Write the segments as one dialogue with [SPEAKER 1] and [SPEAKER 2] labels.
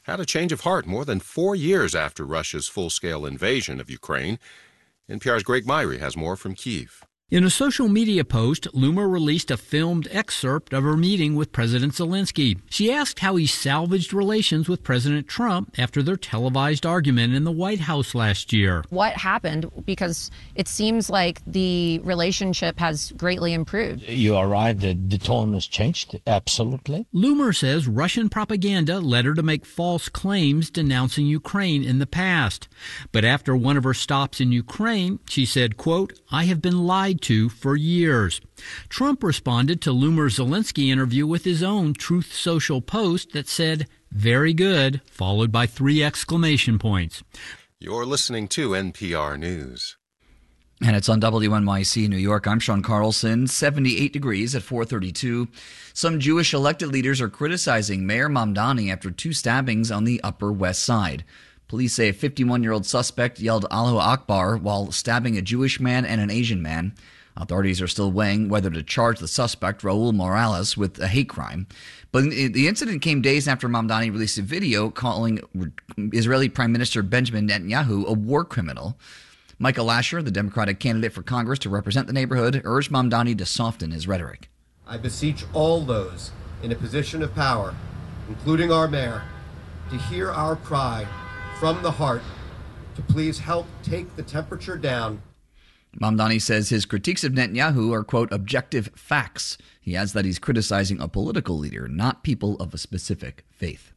[SPEAKER 1] had a change of heart more than 4 years after Russia's full-scale invasion of Ukraine. NPR's Greg Myrie has more from Kyiv.
[SPEAKER 2] In a social media post, Loomer released a filmed excerpt of her meeting with President Zelensky. She asked how he salvaged relations with President Trump after their televised argument in the White House last year.
[SPEAKER 3] What happened? Because it seems like the relationship has greatly improved.
[SPEAKER 4] You are right, the tone has changed, absolutely.
[SPEAKER 2] Loomer says Russian propaganda led her to make false claims denouncing Ukraine in the past. But after one of her stops in Ukraine, she said, quote, "I have been lied to for years." Trump responded to Loomer's Zelensky interview with his own Truth Social post that said, "Very good," followed by 3 exclamation points.
[SPEAKER 1] You're listening to NPR News.
[SPEAKER 5] And it's on WNYC New York. I'm Sean Carlson. 78 degrees at 4:32. Some Jewish elected leaders are criticizing Mayor Mamdani after 2 stabbings on the Upper West Side. Police say a 51-year-old suspect yelled Allahu Akbar while stabbing a Jewish man and an Asian man. Authorities are still weighing whether to charge the suspect, Raul Morales, with a hate crime. But the incident came days after Mamdani released a video calling Israeli Prime Minister Benjamin Netanyahu a war criminal. Michael Lasher, the Democratic candidate for Congress to represent the neighborhood, urged Mamdani to soften his rhetoric.
[SPEAKER 6] I beseech all those in a position of power, including our mayor, to hear our cry from the heart to please help take the temperature down.
[SPEAKER 5] Mamdani says his critiques of Netanyahu are, quote, objective facts. He adds that he's criticizing a political leader, not people of a specific faith.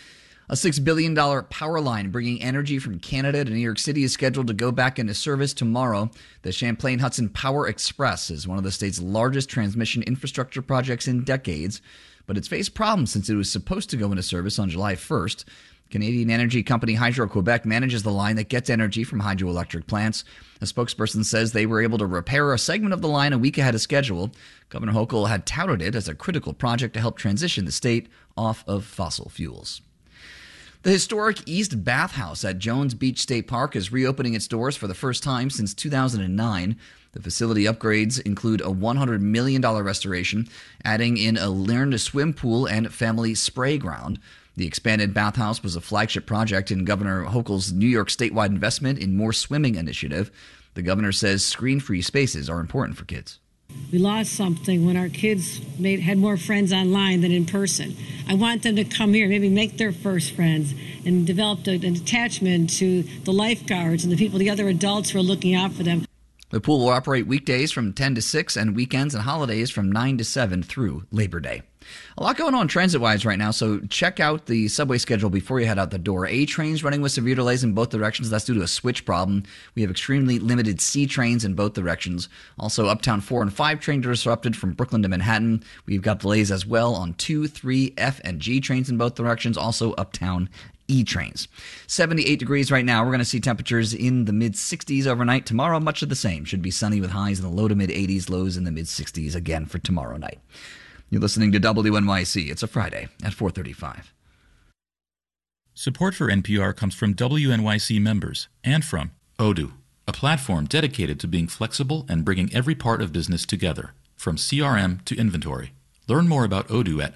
[SPEAKER 5] A $6 billion power line bringing energy from Canada to New York City is scheduled to go back into service tomorrow. The Champlain Hudson Power Express is one of the state's largest transmission infrastructure projects in decades, but it's faced problems since it was supposed to go into service on July 1st. Canadian energy company Hydro-Quebec manages the line that gets energy from hydroelectric plants. A spokesperson says they were able to repair a segment of the line a week ahead of schedule. Governor Hochul had touted it as a critical project to help transition the state off of fossil fuels. The historic East Bathhouse at Jones Beach State Park is reopening its doors for the first time since 2009. The facility upgrades include a $100 million restoration, adding in a learn-to-swim pool and family spray ground. The expanded bathhouse was a flagship project in Governor Hochul's New York statewide investment in More Swimming initiative. The governor says screen-free spaces are important for kids.
[SPEAKER 7] We lost something when our kids had more friends online than in person. I want them to come here, maybe make their first friends, and develop an attachment to the lifeguards and the other adults who are looking out for them.
[SPEAKER 5] The pool will operate weekdays from 10 to 6 and weekends and holidays from 9 to 7 through Labor Day. A lot going on transit-wise right now, so check out the subway schedule before you head out the door. A trains running with severe delays in both directions. That's due to a switch problem. We have extremely limited C trains in both directions. Also, Uptown 4 and 5 trains disrupted from Brooklyn to Manhattan. We've got delays as well on 2, 3, F, and G trains in both directions. Also, Uptown E trains. 78 degrees right now. We're going to see temperatures in the mid-60s overnight. Tomorrow, much of the same. Should be sunny with highs in the low to mid-80s, lows in the mid-60s again for tomorrow night. You're listening to WNYC. It's a Friday at 4:35.
[SPEAKER 8] Support for NPR comes from WNYC members and from Odoo, a platform dedicated to being flexible and bringing every part of business together, from CRM to inventory. Learn more about Odoo at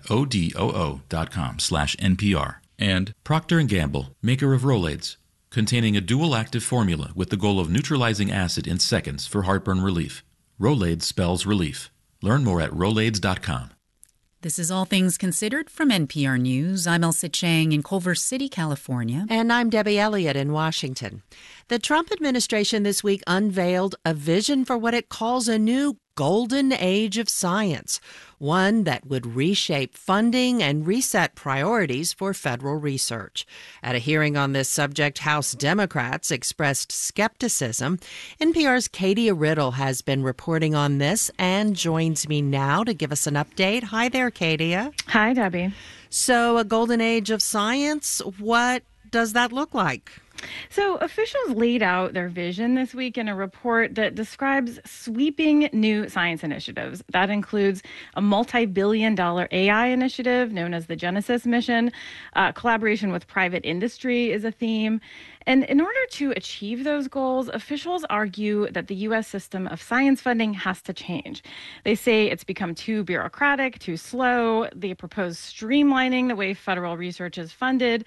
[SPEAKER 8] odoo.com/NPR. And Procter & Gamble, maker of Rolaids, containing a dual-active formula with the goal of neutralizing acid in seconds for heartburn relief. Rolaids spells relief. Learn more at Rolaids.com.
[SPEAKER 9] This is All Things Considered from NPR News. I'm Elsa Chang in Culver City, California.
[SPEAKER 10] And I'm Debbie Elliott in Washington. The Trump administration this week unveiled a vision for what it calls a new golden age of science, one that would reshape funding and reset priorities for federal research. At a hearing on this subject, House Democrats expressed skepticism. NPR's Katie Riddle has been reporting on this and joins me now to give us an update. Hi there, Katie.
[SPEAKER 11] Hi, Debbie.
[SPEAKER 10] So, a golden age of science, what does that look like?
[SPEAKER 11] So officials laid out their vision this week in a report that describes sweeping new science initiatives. That includes a multi-billion-dollar AI initiative known as the Genesis Mission. Collaboration with private industry is a theme. And in order to achieve those goals, officials argue that the U.S. system of science funding has to change. They say it's become too bureaucratic, too slow. They propose streamlining the way federal research is funded.